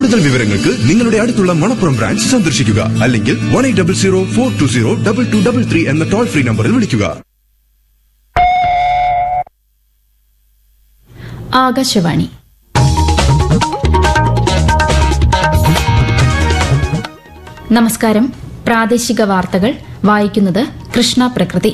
കൂടുതൽ വിവരങ്ങൾക്ക് നിങ്ങളുടെ അടുത്തുള്ള മണപ്പുറം ബ്രാഞ്ച് സന്ദർശിക്കുക. അല്ലെങ്കിൽ 1800-420-2233 എന്ന ടോൾ ഫ്രീ നമ്പറിൽ വിളിക്കുക. ആകാശവാണി. നമസ്കാരം. പ്രാദേശിക വാർത്തകൾ വായിക്കുന്നത് കൃഷ്ണ പ്രകൃതി.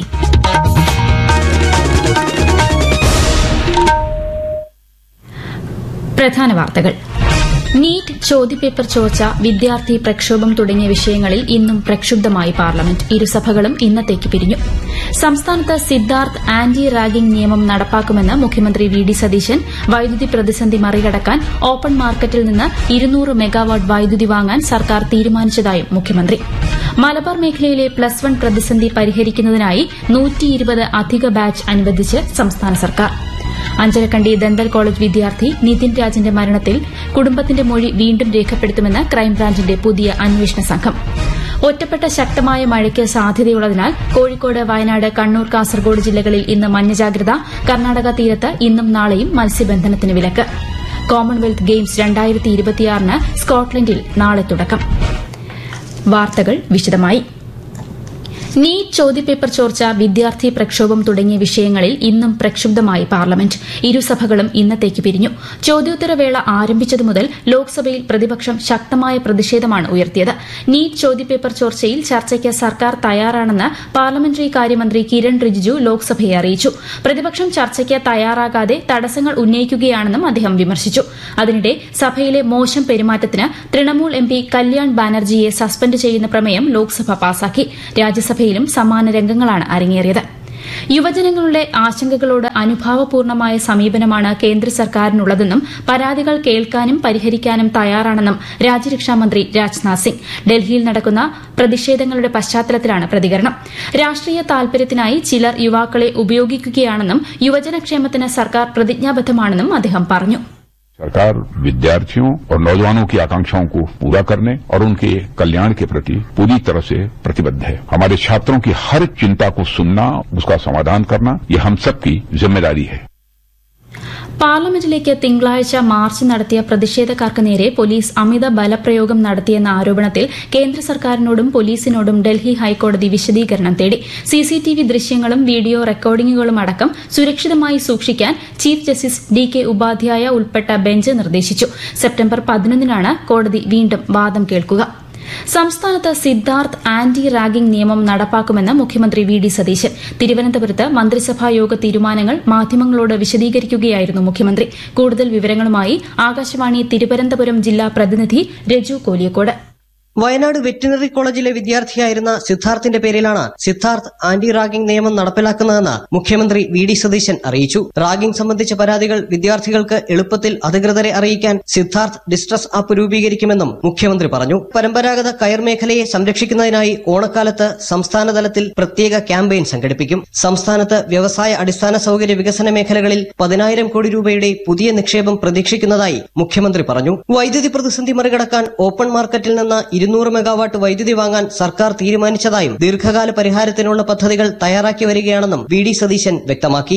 പ്രധാന വാർത്തകൾ. നീറ്റ് ചോദ്യപേപ്പർ ചോർച്ച, വിദ്യാർത്ഥി പ്രക്ഷോഭം തുടങ്ങിയ വിഷയങ്ങളിൽ ഇന്നും പ്രക്ഷുബ്ധമായി പാർലമെന്റ്. ഇരുസഭകളും ഇന്നത്തേക്ക് പിരിഞ്ഞു. സംസ്ഥാനത്ത് സിദ്ധാർത്ഥ് ആന്റി റാഗിംഗ് നിയമം നടപ്പാക്കുമെന്ന് മുഖ്യമന്ത്രി വി ഡി സതീശൻ. വൈദ്യുതി പ്രതിസന്ധി മറികടക്കാൻ ഓപ്പൺ മാർക്കറ്റിൽ നിന്ന് 200 മെഗാവാട്ട് വൈദ്യുതി വാങ്ങാൻ സർക്കാർ തീരുമാനിച്ചതായും മുഖ്യമന്ത്രി. മലബാർ മേഖലയിലെ പ്ലസ് 1 പ്രതിസന്ധി പരിഹരിക്കുന്നതിനായി 120 അധിക ബാച്ച് അനുവദിച്ച് സംസ്ഥാന സർക്കാർ. അഞ്ചരക്കണ്ടി ദന്തൽ കോളേജ് വിദ്യാർത്ഥി നിതിൻ രാജിന്റെ മരണത്തിൽ കുടുംബത്തിന്റെ മൊഴി വീണ്ടും രേഖപ്പെടുത്തുമെന്ന് ക്രൈംബ്രാഞ്ചിന്റെ പുതിയ അന്വേഷണ സംഘം. ഒറ്റപ്പെട്ട ശക്തമായ മഴയ്ക്ക് സാധ്യതയുള്ളതിനാൽ കോഴിക്കോട്, വയനാട്, കണ്ണൂർ, കാസർഗോഡ് ജില്ലകളിൽ ഇന്ന് മഞ്ഞ ജാഗ്രത. കർണാടക തീരത്ത് ഇന്നും നാളെയും മത്സ്യബന്ധനത്തിന് വിലക്ക്. കോമൺവെൽത്ത് ഗെയിംസ് 2026 സ്കോട്ട്ലൻഡിൽ നാളെ തുടക്കം. വാർത്തകൾ വിശദമായി. നീറ്റ് ചോദ്യപേപ്പർ ചോർച്ച, വിദ്യാർത്ഥി പ്രക്ഷോഭം തുടങ്ങിയ വിഷയങ്ങളിൽ ഇന്നും പ്രക്ഷുബ്ധമായി പാർലമെന്റ്. ഇരുസഭകളും ഇന്നത്തേക്ക് പിരിഞ്ഞു. ചോദ്യോത്തരവേള ആരംഭിച്ചതു മുതൽ ലോക്സഭയിൽ പ്രതിപക്ഷം ശക്തമായ പ്രതിഷേധമാണ് ഉയർത്തിയത്. നീറ്റ് ചോദ്യപേപ്പർ ചോർച്ചയിൽ ചർച്ചയ്ക്ക് സർക്കാർ തയ്യാറാണെന്ന് പാർലമെന്ററി കാര്യമന്ത്രി കിരൺ റിജിജു ലോക്സഭയെ അറിയിച്ചു. പ്രതിപക്ഷം ചർച്ചയ്ക്ക് തയ്യാറാകാതെ തടസ്സങ്ങൾ ഉന്നയിക്കുകയാണെന്നും അദ്ദേഹം വിമർശിച്ചു. അതിനിടെ സഭയിലെ മോശം പെരുമാറ്റത്തിന് Trinamool M P Kalyan ബാനർജിയെ suspend ചെയ്യുന്ന പ്രമേയം ലോക്സഭ പാസാക്കി. രാജ്യസഭയിലും സമാന രംഗങ്ങളാണ് അരങ്ങേറിയത്. യുവജനങ്ങളുടെ ആശങ്കകളോട് അനുഭാവപൂർണമായ സമീപനമാണ് കേന്ദ്ര സർക്കാരിനുള്ളതെന്നും പരാതികൾ കേൾക്കാനും പരിഹരിക്കാനും തയ്യാറാണെന്നും രാജ്യരക്ഷാമന്ത്രി രാജ്നാഥ് സിംഗ്. ഡൽഹിയിൽ നടക്കുന്ന പ്രതിഷേധങ്ങളുടെ പശ്ചാത്തലത്തിലാണ് പ്രതികരണം. രാഷ്ട്രീയ താൽപര്യത്തിനായി ചിലർ യുവാക്കളെ ഉപയോഗിക്കുകയാണെന്നും യുവജനക്ഷേമത്തിന് സർക്കാർ പ്രതിജ്ഞാബദ്ധമാണെന്നും അദ്ദേഹം പറഞ്ഞു. सरकार विद्यार्थियों और नौजवानों की आकांक्षाओं को पूरा करने और उनके कल्याण के प्रति पूरी तरह से प्रतिबद्ध है. हमारे छात्रों की हर चिंता को सुनना, उसका समाधान करना, ये हम सबकी जिम्मेदारी है. പാർലമെന്റിലേക്ക് തിങ്കളാഴ്ച മാർച്ച് നടത്തിയ പ്രതിഷേധക്കാർക്ക് നേരെ പോലീസ് അമിത ബലപ്രയോഗം നടത്തിയെന്ന ആരോപണത്തിൽ കേന്ദ്ര സർക്കാരിനോടും പോലീസിനോടും ഡൽഹി ഹൈക്കോടതി വിശദീകരണം തേടി. സിസിടിവി ദൃശ്യങ്ങളും വീഡിയോ റെക്കോർഡിംഗുകളും അടക്കം സുരക്ഷിതമായി സൂക്ഷിക്കാൻ chief justice D K Upadhyaya ഉൾപ്പെട്ട ബെഞ്ച് നിർദ്ദേശിച്ചു. സെപ്റ്റംബർ 11 കോടതി വീണ്ടും വാദം കേൾക്കുക. സംസ്ഥാനത്ത് സിദ്ധാർത്ഥ് ആന്റി റാഗിംഗ് നിയമം നടപ്പാക്കുമെന്ന് മുഖ്യമന്ത്രി വി ഡി സതീശൻ. തിരുവനന്തപുരത്ത് മന്ത്രിസഭായോഗ തീരുമാനങ്ങൾ മാധ്യമങ്ങളോട് വിശദീകരിക്കുകയായിരുന്നു മുഖ്യമന്ത്രി. കൂടുതൽ വിവരങ്ങളുമായി ആകാശവാണി തിരുവനന്തപുരം ജില്ലാ പ്രതിനിധി രജു കോലിയക്കോട്. വയനാട് വെറ്റിനറി കോളേജിലെ വിദ്യാർത്ഥിയായിരുന്ന സിദ്ധാർത്ഥിന്റെ പേരിലാണ് സിദ്ധാർത്ഥ് ആന്റി റാഗിംഗ് നിയമം നടപ്പിലാക്കുന്നതെന്ന് മുഖ്യമന്ത്രി വി ഡി സതീശൻ അറിയിച്ചു. റാഗിംഗ് സംബന്ധിച്ച പരാതികൾ വിദ്യാർത്ഥികൾക്ക് എളുപ്പത്തിൽ അധികൃതരെ അറിയിക്കാൻ സിദ്ധാർത്ഥ് ഡിസ്ട്രസ് ആപ്പ് രൂപീകരിക്കുമെന്നും മുഖ്യമന്ത്രി പറഞ്ഞു. പരമ്പരാഗത കയർ മേഖലയെ സംരക്ഷിക്കുന്നതിനായി ഓണക്കാലത്ത് സംസ്ഥാനതലത്തിൽ പ്രത്യേക ക്യാമ്പയിൻ സംഘടിപ്പിക്കും. സംസ്ഥാനത്ത് വ്യവസായ അടിസ്ഥാന സൌകര്യ വികസന മേഖലകളിൽ 10,000 കോടി രൂപയുടെ പുതിയ നിക്ഷേപം പ്രതീക്ഷിക്കുന്നതായി മുഖ്യമന്ത്രി പറഞ്ഞു. വൈദ്യുതി പ്രതിസന്ധി മറികടക്കാൻ ഓപ്പൺ മാർക്കറ്റിൽ നിന്ന് 200 മെഗാവാട്ട് വൈദ്യുതി വാങ്ങാൻ സർക്കാർ തീരുമാനിച്ചതായും ദീർഘകാല പരിഹാരത്തിനുള്ള പദ്ധതികൾ തയ്യാറാക്കി വരികയാണെന്നും വി ഡി സതീശൻ വ്യക്തമാക്കി.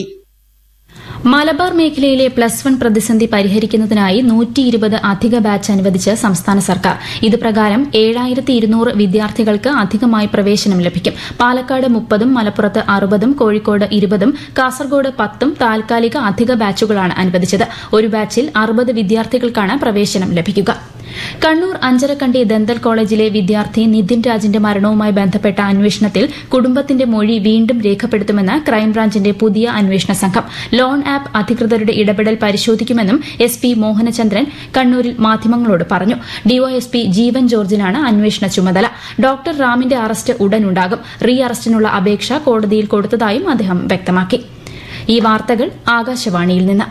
മലബാർ മേഖലയിലെ പ്ലസ് 1 പ്രതിസന്ധി പരിഹരിക്കുന്നതിനായി 120 അധിക ബാച്ച് അനുവദിച്ച് സംസ്ഥാന സർക്കാർ. ഇതുപ്രകാരം 7,200 വിദ്യാർത്ഥികൾക്ക് അധികമായി പ്രവേശനം ലഭിക്കും. പാലക്കാട് 30, മലപ്പുറത്ത് 60, കോഴിക്കോട് 20, കാസർഗോഡ് 10 താൽക്കാലിക അധിക ബാച്ചുകളാണ് അനുവദിച്ചത്. ഒരു ബാച്ചിൽ 60 വിദ്യാർത്ഥികൾക്കാണ് പ്രവേശനം ലഭിക്കുക. കണ്ണൂർ അഞ്ചരക്കണ്ടി ദന്തൽ കോളേജിലെ വിദ്യാർത്ഥി നിതിൻ രാജിന്റെ മരണവുമായി ബന്ധപ്പെട്ട അന്വേഷണത്തിൽ കുടുംബത്തിന്റെ മൊഴി വീണ്ടും രേഖപ്പെടുത്തുമെന്ന് ക്രൈംബ്രാഞ്ചിന്റെ പുതിയ അന്വേഷണ സംഘം. ലോൺ ആപ്പ് അധികൃതരുടെ ഇടപെടൽ പരിശോധിക്കുമെന്നും എസ് പി മോഹനചന്ദ്രൻ കണ്ണൂരിൽ മാധ്യമങ്ങളോട് പറഞ്ഞു. ഡിവൈഎസ്പി ജീവൻ ജോർജിനാണ് അന്വേഷണ ചുമതല. Doctor റാമിന്റെ arrest ഉടനുണ്ടാകും. റീ അറസ്റ്റിനുള്ള അപേക്ഷ കോടതിയിൽ കൊടുത്തതായും അദ്ദേഹം വ്യക്തമാക്കി. ഈ വാർത്തകൾ ആകാശവാണിയിൽ നിന്ന്.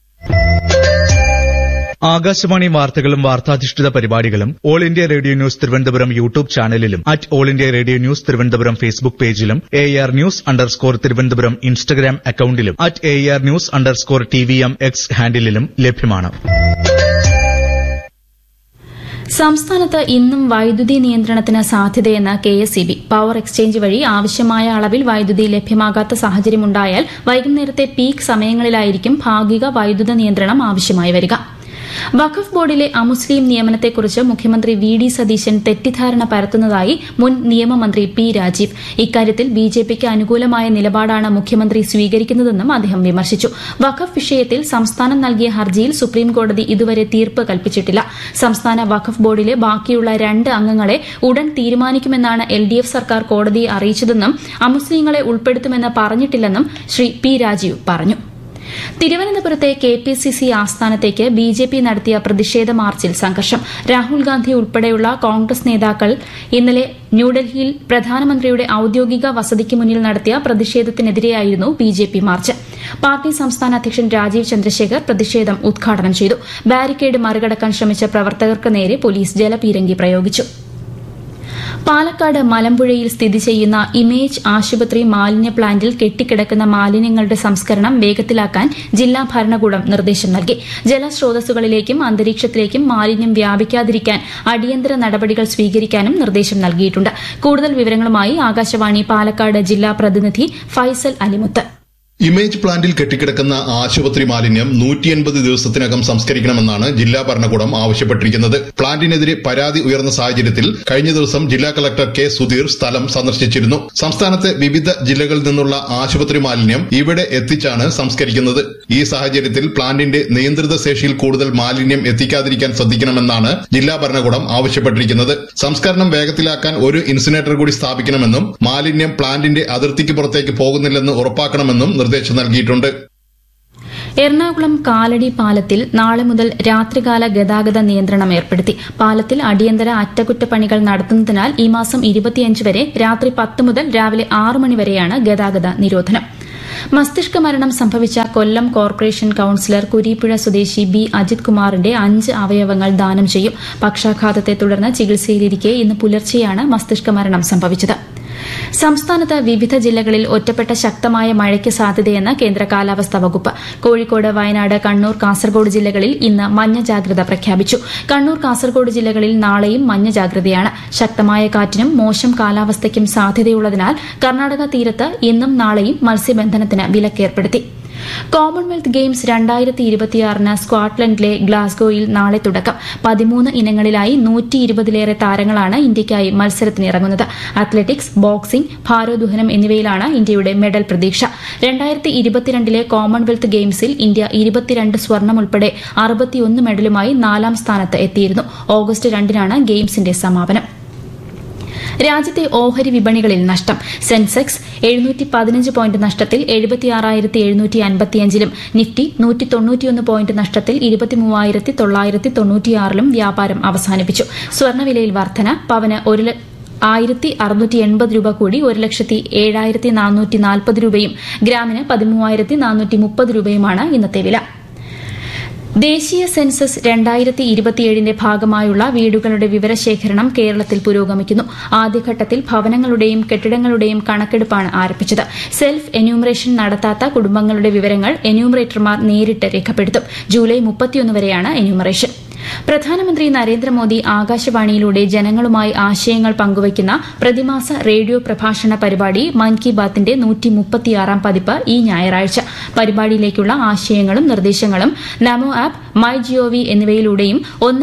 ആകാശവാണി വാർത്തകളും വാർത്താധിഷ്ഠിത പരിപാടികളും all India radio news Thiruvananthapuram YouTube ചാനലിലും all India radio news Thiruvananthapuram Facebook പേജിലും AR News_ തിരുവനന്തപുരം ഇൻസ്റ്റഗ്രാം അക്കൌണ്ടിലും AR News_TVM X ഹാൻഡിലും ലഭ്യമാണ്. സംസ്ഥാനത്ത് ഇന്നും വൈദ്യുതി നിയന്ത്രണത്തിന് സാധ്യതയെന്ന് KSEB. പവർ എക്സ്ചേഞ്ച് വഴി ആവശ്യമായ അളവിൽ വൈദ്യുതി ലഭ്യമാകാത്ത സാഹചര്യമുണ്ടായാൽ വൈകുന്നേരത്തെ പീക്ക് സമയങ്ങളിലായിരിക്കും ഭാഗിക വൈദ്യുത നിയന്ത്രണം ആവശ്യമായി വരിക. വഖഫ് ബോർഡിലെ അമുസ്ലിം നിയമനത്തെക്കുറിച്ച് മുഖ്യമന്ത്രി വി ഡി സതീശൻ തെറ്റിദ്ധാരണ പരത്തുന്നതായി മുൻ നിയമമന്ത്രി പി രാജീവ്. ഇക്കാര്യത്തിൽ ബിജെപിക്ക് അനുകൂലമായ നിലപാടാണ് മുഖ്യമന്ത്രി സ്വീകരിക്കുന്നതെന്നും അദ്ദേഹം വിമർശിച്ചു. വഖഫ് വിഷയത്തിൽ സംസ്ഥാനം നൽകിയ ഹർജിയിൽ സുപ്രീംകോടതി ഇതുവരെ തീർപ്പ് കൽപ്പിച്ചിട്ടില്ല. സംസ്ഥാന വഖഫ് ബോർഡിലെ ബാക്കിയുള്ള 2 അംഗങ്ങളെ ഉടൻ തീരുമാനിക്കുമെന്നാണ് LDF സർക്കാർ കോടതിയെ അറിയിച്ചതെന്നും അമുസ്ലിങ്ങളെ ഉൾപ്പെടുത്തുമെന്ന് പറഞ്ഞിട്ടില്ലെന്നും ശ്രീ പി രാജീവ് പറഞ്ഞു. തിരുവനന്തപുരത്തെ KPCC ആസ്ഥാനത്തേക്ക് BJP നടത്തിയ പ്രതിഷേധ മാർച്ചിൽ സംഘർഷം. രാഹുൽ ഗാന്ധി ഉൾപ്പെടെയുള്ള കോൺഗ്രസ് നേതാക്കൾ ഇന്നലെ ന്യൂഡൽഹിയിൽ പ്രധാനമന്ത്രിയുടെ ഔദ്യോഗിക വസതിക്ക് മുന്നിൽ നടത്തിയ പ്രതിഷേധത്തിനെതിരെയായിരുന്നു BJP മാർച്ച്. പാർട്ടി സംസ്ഥാന അധ്യക്ഷൻ രാജീവ് ചന്ദ്രശേഖർ പ്രതിഷേധം ഉദ്ഘാടനം ചെയ്തു. ബാരിക്കേഡ് മറികടക്കാൻ ശ്രമിച്ച പ്രവർത്തകർക്ക് നേരെ പോലീസ് ജലപീരങ്കി പ്രയോഗിച്ചു. പാലക്കാട് മലമ്പുഴയിൽ സ്ഥിതി ചെയ്യുന്ന ഇമേജ് ആശുപത്രി മാലിന്യ പ്ലാന്റിൽ കെട്ടിക്കിടക്കുന്ന മാലിന്യങ്ങളുടെ സംസ്കരണം വേഗത്തിലാക്കാൻ ജില്ലാ ഭരണകൂടം നിർദ്ദേശം നൽകി. ജലസ്രോതസ്സുകളിലേക്കും അന്തരീക്ഷത്തിലേക്കും മാലിന്യം വ്യാപിക്കാതിരിക്കാൻ അടിയന്തര നടപടികൾ സ്വീകരിക്കാനും നിർദ്ദേശം നൽകിയിട്ടുണ്ട്. കൂടുതൽ വിവരങ്ങളുമായി ആകാശവാണി പാലക്കാട് ജില്ലാ പ്രതിനിധി ഫൈസൽ അലിമുത്ത്. ഇമേജ് പ്ലാന്റിൽ കെട്ടിക്കിടക്കുന്ന ആശുപത്രി മാലിന്യം 180 ദിവസത്തിനകം സംസ്കരിക്കണമെന്നാണ് ജില്ലാ ഭരണകൂടം ആവശ്യപ്പെട്ടിരിക്കുന്നത്. പ്ലാന്റിനെതിരെ പരാതി ഉയർന്ന സാഹചര്യത്തിൽ കഴിഞ്ഞ ദിവസം ജില്ലാ കളക്ടർ കെ സുധീർ സ്ഥലം സന്ദർശിച്ചിരുന്നു. സംസ്ഥാനത്തെ വിവിധ ജില്ലകളിൽ നിന്നുള്ള ആശുപത്രി മാലിന്യം ഇവിടെ എത്തിച്ചാണ് സംസ്കരിക്കുന്നത്. ഈ സാഹചര്യത്തിൽ പ്ലാന്റിന്റെ നിയന്ത്രിത ശേഷിയിൽ കൂടുതൽ മാലിന്യം എത്തിക്കാതിരിക്കാൻ ശ്രദ്ധിക്കണമെന്നാണ് ജില്ലാ ഭരണകൂടം ആവശ്യപ്പെട്ടിരിക്കുന്നത്. സംസ്കരണം വേഗത്തിലാക്കാൻ ഒരു ഇൻസിനേറ്റർ കൂടി സ്ഥാപിക്കണമെന്നും മാലിന്യം പ്ലാന്റിന്റെ അതിർത്തിക്ക് പുറത്തേക്ക് പോകുന്നില്ലെന്ന് ഉറപ്പാക്കണമെന്നും നിർദ്ദേശം നൽകിയിട്ടുണ്ട്. എറണാകുളം കാലടി പാലത്തിൽ നാളെ മുതൽ രാത്രികാല ഗതാഗത നിയന്ത്രണം ഏർപ്പെടുത്തി. പാലത്തിൽ അടിയന്തര അറ്റകുറ്റപ്പണികൾ നടത്തുന്നതിനാൽ ഈ മാസം 25 വരെ രാത്രി 10 മുതൽ രാവിലെ 6 മണി വരെയാണ് ഗതാഗത നിരോധനം. മസ്തിഷ്ക മരണം സംഭവിച്ച കൊല്ലം കോർപ്പറേഷൻ കൌൺസിലർ കുരീപ്പുഴ സ്വദേശി ബി അജിത് കുമാറിന്റെ 5 അവയവങ്ങൾ ദാനം ചെയ്യും. പക്ഷാഘാതത്തെ തുടർന്ന് ചികിത്സയിലിരിക്കെ ഇന്ന് പുലർച്ചെയാണ് മസ്തിഷ്ക മരണം സംഭവിച്ചത്. സംസ്ഥാനത്ത് വിവിധ ജില്ലകളിൽ ഒറ്റപ്പെട്ട ശക്തമായ മഴയ്ക്ക് സാധ്യതയെന്ന് കേന്ദ്ര കാലാവസ്ഥാ വകുപ്പ്. കോഴിക്കോട്, വയനാട്, കണ്ണൂർ, കാസർഗോഡ് ജില്ലകളിൽ ഇന്ന് മഞ്ഞ ജാഗ്രത പ്രഖ്യാപിച്ചു. കണ്ണൂർ, കാസർഗോഡ് ജില്ലകളിൽ നാളെയും മഞ്ഞ ജാഗ്രതയാണ്. ശക്തമായ കാറ്റിനും മോശം കാലാവസ്ഥയ്ക്കും സാധ്യതയുള്ളതിനാൽ കർണാടക തീരത്ത് ഇന്നും നാളെയും മത്സ്യബന്ധനത്തിന് വിലക്കേർപ്പെടുത്തി. കോമൺവെൽത്ത് ഗെയിംസ് 2026 സ്കോട്ട്ലൻഡിലെ ഗ്ലാസ്ഗോയിൽ നാളെ തുടക്കം. 13 ഇനങ്ങളിലായി 120-ലേറെ താരങ്ങളാണ് ഇന്ത്യയ്ക്കായി മത്സരത്തിനിറങ്ങുന്നത്. അത്ലറ്റിക്സ്, ബോക്സിംഗ്, ഭാരോദ്വഹനം എന്നിവയിലാണ് ഇന്ത്യയുടെ മെഡൽ പ്രതീക്ഷ. 2022 കോമൺവെൽത്ത് ഗെയിംസിൽ ഇന്ത്യ 22 സ്വർണം ഉൾപ്പെടെ 61 മെഡലുമായി 4ാം സ്ഥാനത്ത് എത്തിയിരുന്നു. ഓഗസ്റ്റ് 2-നാണ് ഗെയിംസിന്റെ സമാപനം. രാജ്യത്തെ ഓഹരി വിപണികളിൽ നഷ്ടം. സെൻസെക്സ് 715 പോയിന്റ് നഷ്ടത്തിൽ 76,755-ലും നിഫ്റ്റി 191 പോയിന്റ് നഷ്ടത്തിൽ 23,996-ലും വ്യാപാരം അവസാനിപ്പിച്ചു. സ്വർണ്ണവിലയിൽ വർധന. പവന് 1,680 രൂപ കൂടി 1,07,440 രൂപയും ഗ്രാമിന് 13,430 രൂപയുമാണ് ഇന്നത്തെ വില. ദേശീയ സെൻസസ് 2027ന്റെ ഭാഗമായുള്ള വീടുകളുടെ വിവരശേഖരണം കേരളത്തിൽ പുരോഗമിക്കുന്നു. ആദ്യഘട്ടത്തിൽ ഭവനങ്ങളുടെയും കെട്ടിടങ്ങളുടെയും കണക്കെടുപ്പാണ് ആരംഭിച്ചത്. സെൽഫ് എന്യൂമറേഷൻ നടത്താത്ത കുടുംബങ്ങളുടെ വിവരങ്ങൾ എന്യൂമറേറ്റർമാർ നേരിട്ട് രേഖപ്പെടുത്തും. ജൂലൈ 31 വരെയാണ് എന്യൂമറേഷൻ. പ്രധാനമന്ത്രി നരേന്ദ്രമോദി ആകാശവാണിയിലൂടെ ജനങ്ങളുമായി ആശയങ്ങൾ പങ്കുവയ്ക്കുന്ന പ്രതിമാസ റേഡിയോ പ്രഭാഷണ പരിപാടി മൻ കി ബാത്തിന്റെ 136ാം പതിപ്പ് ഈ ഞായറാഴ്ച. പരിപാടിയിലേക്കുള്ള ആശയങ്ങളും നിർദ്ദേശങ്ങളും നമോ ആപ്പ്, മൈ ജിഒവി എന്നിവയിലൂടെയും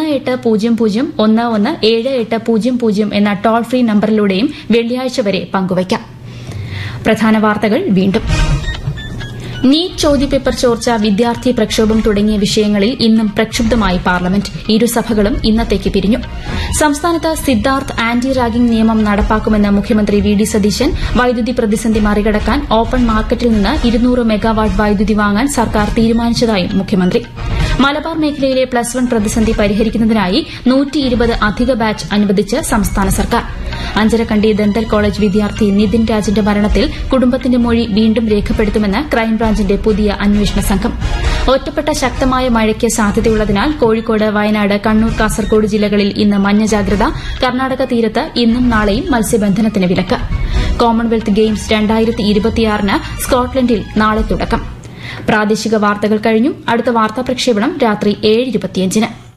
1800117800 എന്ന ടോൾ ഫ്രീ നമ്പറിലൂടെയും വെള്ളിയാഴ്ച വരെ പങ്കുവയ്ക്കാം. പ്രധാന വാർത്തകൾ വീണ്ടും. നീറ്റ് ചോദ്യപേപ്പർ ചോർച്ച, വിദ്യാർത്ഥി പ്രക്ഷോഭം തുടങ്ങിയ വിഷയങ്ങളിൽ ഇന്നും പ്രക്ഷുബ്ധമായി പാർലമെന്റ്. ഇരുസഭകളും ഇന്നത്തേക്ക് പിരിഞ്ഞു. സംസ്ഥാനത്ത് സിദ്ധാർത്ഥ് ആന്റി റാഗിംഗ് നിയമം നടപ്പാക്കുമെന്ന് മുഖ്യമന്ത്രി വി ഡി സതീശൻ. വൈദ്യുതി പ്രതിസന്ധി മറികടക്കാൻ ഓപ്പൺ മാർക്കറ്റിൽ നിന്ന് 200 മെഗാവാട്ട് വൈദ്യുതി വാങ്ങാൻ സർക്കാർ തീരുമാനിച്ചതായും മുഖ്യമന്ത്രി. മലബാർ മേഖലയിലെ +1 പ്രതിസന്ധി പരിഹരിക്കുന്നതിനായി 120 അധിക ബാച്ച് അനുവദിച്ച് സംസ്ഥാന സർക്കാർ. അഞ്ചരക്കണ്ടി ദന്തൽ കോളേജ് വിദ്യാർത്ഥി നിതിൻ രാജിന്റെ മരണത്തിൽ കുടുംബത്തിന്റെ മൊഴി വീണ്ടും രേഖപ്പെടുത്തുമെന്ന് ക്രൈംബ്രാഞ്ചിന്റെ പുതിയ അന്വേഷണ സംഘം. ഒറ്റപ്പെട്ട ശക്തമായ മഴയ്ക്ക് സാധ്യതയുള്ളതിനാൽ കോഴിക്കോട്, വയനാട്, കണ്ണൂർ, കാസർഗോഡ് ജില്ലകളിൽ ഇന്ന് മഞ്ഞ ജാഗ്രത. കർണാടക തീരത്ത് ഇന്നും നാളെയും മത്സ്യബന്ധനത്തിന് വിലക്ക്. കോമൺവെൽത്ത് ഗെയിംസ് 2026 സ്കോട്ട്ലൻഡിൽ നാളെ തുടക്കം. പ്രാദേശിക വാർത്തകൾ കഴിഞ്ഞു. അടുത്ത വാർത്താ പ്രക്ഷേപണം രാത്രി 7:25.